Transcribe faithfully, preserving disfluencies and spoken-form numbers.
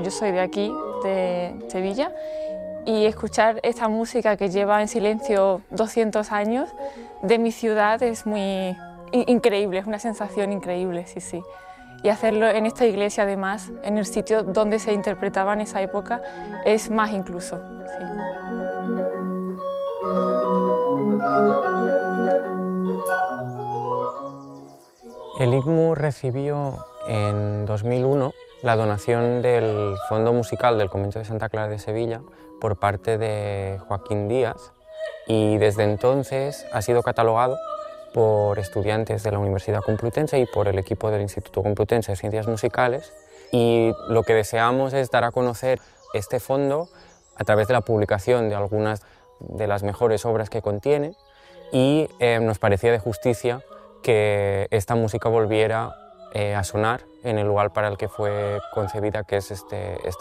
Yo soy de aquí, de Sevilla, y escuchar esta música que lleva en silencio doscientos años de mi ciudad es muy increíble, es una sensación increíble, sí, sí. Y hacerlo en esta iglesia, además, en el sitio donde se interpretaba en esa época, es más incluso. Sí. El I C M U recibió en dos mil uno la donación del Fondo Musical del Convento de Santa Clara de Sevilla por parte de Joaquín Díaz, y desde entonces ha sido catalogado por estudiantes de la Universidad Complutense y por el equipo del Instituto Complutense de Ciencias Musicales, y lo que deseamos es dar a conocer este fondo a través de la publicación de algunas de las mejores obras que contiene, y eh, nos parecía de justicia que esta música volviera eh, a sonar en el lugar para el que fue concebida, que es este, este